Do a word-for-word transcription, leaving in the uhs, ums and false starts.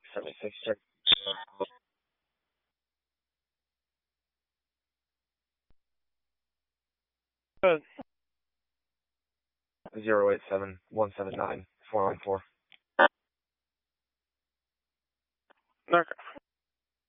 seventy-six, check. Good. Zero eight seven one seven nine four nine four. Okay.